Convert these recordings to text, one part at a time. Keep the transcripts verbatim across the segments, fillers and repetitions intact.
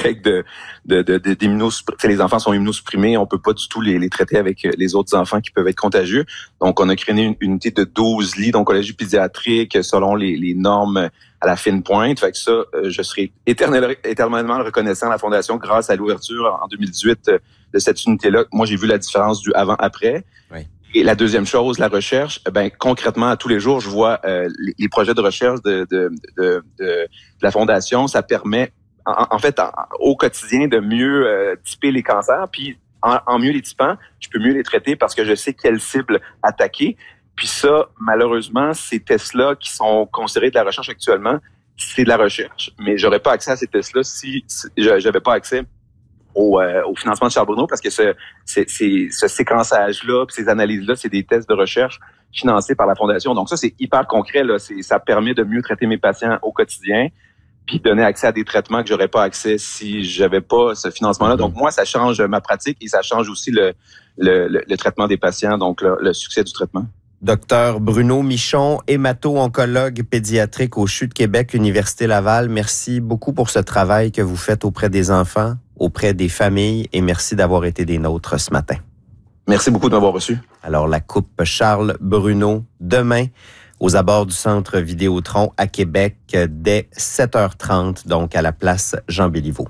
règles de, de, de, de d'immunosupprimés. Les enfants sont immunosupprimés, on peut pas du tout les, les traiter avec les autres enfants qui peuvent être contagieux. Donc, on a créé une unité de douze lits d'oncologie pédiatrique selon les, les normes à la fine pointe. Fait que ça, je serai éternellement, éternellement reconnaissant à la Fondation grâce à l'ouverture en deux mille dix-huit de cette unité-là. Moi, j'ai vu la différence du avant-après. Oui. Et la deuxième chose, la recherche, ben concrètement, tous les jours, je vois euh, les, les projets de recherche de, de, de, de, de la Fondation. Ça permet, en, en fait, en, au quotidien, de mieux euh, typer les cancers. Puis, en, en mieux les typant, je peux mieux les traiter parce que je sais quelle cible attaquer. Puis ça, malheureusement, ces tests-là qui sont considérés de la recherche actuellement, c'est de la recherche. Mais j'aurais pas accès à ces tests-là si, si j'avais pas accès Au, euh, au financement de Charles Bruno, parce que ce, c'est, c'est, ce séquençage-là, ces analyses-là, c'est des tests de recherche financés par la Fondation. Donc ça, c'est hyper concret. Là. C'est, ça permet de mieux traiter mes patients au quotidien, puis donner accès à des traitements que j'aurais pas accès si j'avais pas ce financement-là. Donc moi, ça change ma pratique et ça change aussi le, le, le, le traitement des patients, donc le, le succès du traitement. Docteur Bruno Michon, hémato-oncologue pédiatrique au C H U de Québec, Université Laval. Merci beaucoup pour ce travail que vous faites auprès des enfants, auprès des familles, et merci d'avoir été des nôtres ce matin. Merci beaucoup de m'avoir reçu. Alors, la Coupe Charles Bruno, demain, aux abords du Centre Vidéotron à Québec, dès sept heures trente, donc à la place Jean-Béliveau.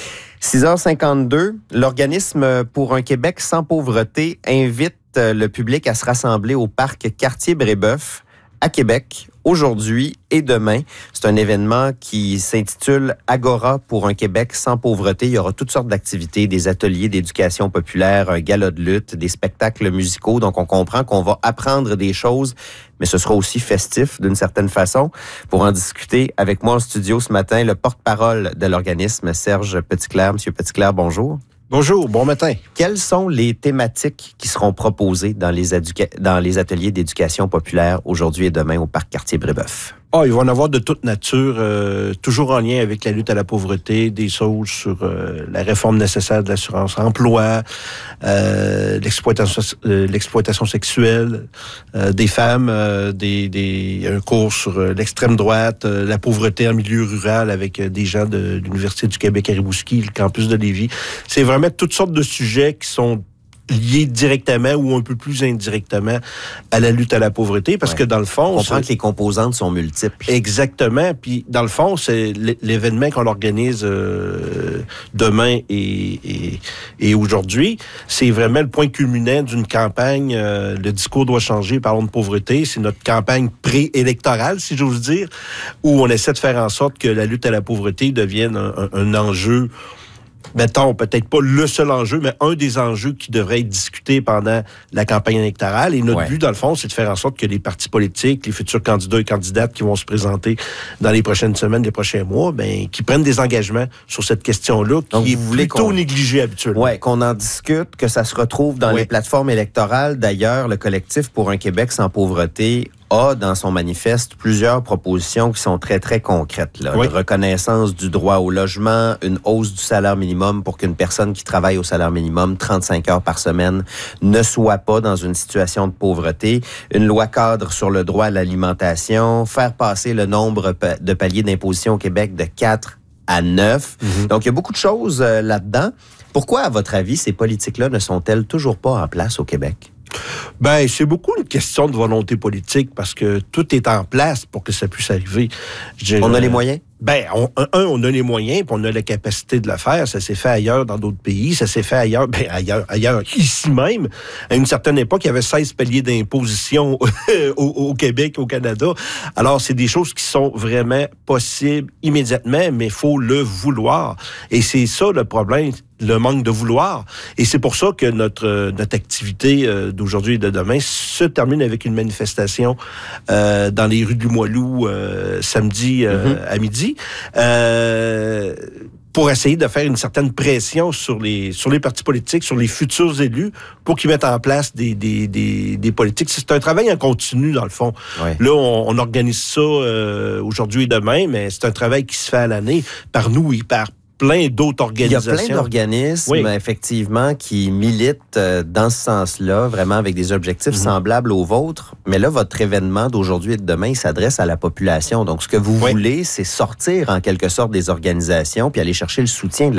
six heures cinquante-deux, l'Organisme pour un Québec sans pauvreté invite le public à se rassembler au parc Cartier-Brébeuf à Québec aujourd'hui et demain. C'est un événement qui s'intitule Agora pour un Québec sans pauvreté. Il y aura toutes sortes d'activités, des ateliers d'éducation populaire, un gala de lutte, des spectacles musicaux. Donc, on comprend qu'on va apprendre des choses, mais ce sera aussi festif d'une certaine façon. Pour en discuter avec moi en studio ce matin, le porte-parole de l'organisme, Serge Petitclerc. Monsieur Petitclerc, bonjour. Bonjour, bon matin. Quelles sont les thématiques qui seront proposées dans les, éduca- dans les ateliers d'éducation populaire aujourd'hui et demain au Parc Cartier-Brébeuf? Ah, il va en avoir de toute nature, euh, toujours en lien avec la lutte à la pauvreté, des choses sur euh, la réforme nécessaire de l'assurance-emploi, euh, l'exploitation, euh, l'exploitation sexuelle euh, des femmes, euh, des, des, un cours sur euh, l'extrême droite, euh, la pauvreté en milieu rural avec euh, des gens de l'Université du Québec à Rimouski, le campus de Lévis. C'est vraiment toutes sortes de sujets qui sont liés directement ou un peu plus indirectement à la lutte à la pauvreté, parce ouais. que dans le fond... On comprend que les composantes sont multiples. Exactement, puis dans le fond, c'est l'événement qu'on organise euh, demain et, et, et aujourd'hui, c'est vraiment le point culminant d'une campagne, euh, le discours doit changer, parlons de pauvreté, c'est notre campagne pré-électorale, si j'ose dire, où on essaie de faire en sorte que la lutte à la pauvreté devienne un, un, un enjeu, mettons, peut-être pas le seul enjeu, mais un des enjeux qui devrait être discuté pendant la campagne électorale. Et notre ouais. but, dans le fond, c'est de faire en sorte que les partis politiques, les futurs candidats et candidates qui vont se présenter dans les prochaines semaines, les prochains mois, ben, qui prennent des engagements sur cette question-là, qui Donc, est plutôt négligée habituellement. Oui, qu'on en discute, que ça se retrouve dans ouais. les plateformes électorales. D'ailleurs, le collectif pour un Québec sans pauvreté a dans son manifeste plusieurs propositions qui sont très, très concrètes. Là. Oui. Une reconnaissance du droit au logement, une hausse du salaire minimum pour qu'une personne qui travaille au salaire minimum trente-cinq heures par semaine ne soit pas dans une situation de pauvreté, une loi cadre sur le droit à l'alimentation, faire passer le nombre de paliers d'imposition au Québec de quatre à neuf. Mm-hmm. Donc, il y a beaucoup de choses euh, là-dedans. Pourquoi, à votre avis, ces politiques-là ne sont-elles toujours pas en place au Québec? Ben, c'est beaucoup une question de volonté politique parce que tout est en place pour que ça puisse arriver. Je, on a les moyens? Ben, on, un, on a les moyens, puis on a la capacité de le faire. Ça s'est fait ailleurs dans d'autres pays. Ça s'est fait ailleurs, ben ailleurs, ailleurs, ici même. À une certaine époque, il y avait seize paliers d'imposition au, au Québec, au Canada. Alors, c'est des choses qui sont vraiment possibles immédiatement, mais il faut le vouloir. Et c'est ça le problème, le manque de vouloir. Et c'est pour ça que notre notre activité d'aujourd'hui et de demain se termine avec une manifestation euh, dans les rues du Limoilou euh, samedi euh, mm-hmm. à midi. Euh, pour essayer de faire une certaine pression sur les sur les partis politiques, sur les futurs élus, pour qu'ils mettent en place des des des, des politiques. C'est un travail en continu, dans le fond. Oui. Là, on, on organise ça euh, aujourd'hui et demain, mais c'est un travail qui se fait à l'année par nous et par plein d'autres organisations. Il y a plein d'organismes, oui. effectivement, qui militent dans ce sens-là, vraiment avec des objectifs mm-hmm. semblables aux vôtres. Mais là, votre événement d'aujourd'hui et de demain, il s'adresse à la population. Donc, ce que vous oui. voulez, c'est sortir en quelque sorte des organisations puis aller chercher le soutien de la